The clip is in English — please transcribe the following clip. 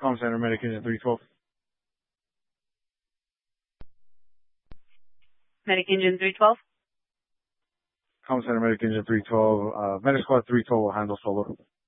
Comm Center, Medic Engine 312. Medic Engine 312. Comm Center, Medic Engine 312. Medic Squad 312 will handle solo.